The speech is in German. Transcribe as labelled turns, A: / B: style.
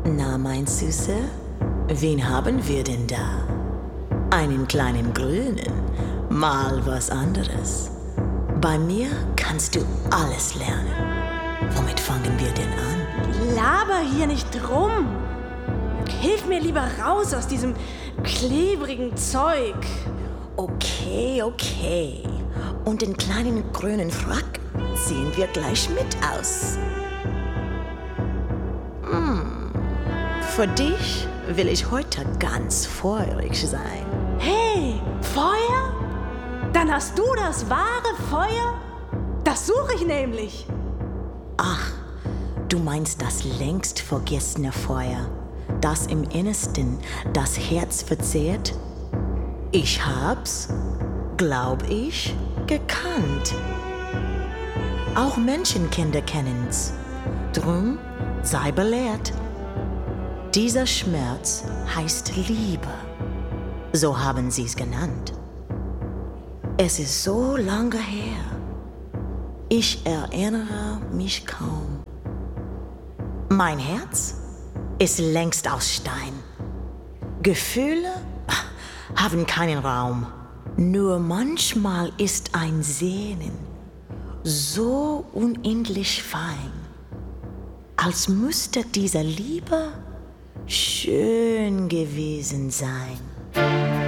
A: Na, mein Süßer, wen haben wir denn da? Einen kleinen Grünen, mal was anderes. Bei mir kannst du alles lernen. Womit fangen wir denn an?
B: Laber hier nicht rum. Hilf mir lieber raus aus diesem klebrigen Zeug.
A: Okay. Und den kleinen grünen Frack ziehen wir gleich mit aus. Für dich will ich heute ganz feurig sein.
B: Hey, Feuer? Dann hast du das wahre Feuer? Das suche ich nämlich.
A: Ach, du meinst das längst vergessene Feuer, das im Innersten das Herz verzehrt? Ich hab's, glaub ich, gekannt. Auch Menschenkinder kennen's. Drum sei belehrt. Dieser Schmerz heißt Liebe. So haben sie's genannt. Es ist so lange her. Ich erinnere mich kaum. Mein Herz ist längst aus Stein. Gefühle haben keinen Raum. Nur manchmal ist ein Sehnen so unendlich fein, als müsste diese Liebe schön gewesen sein.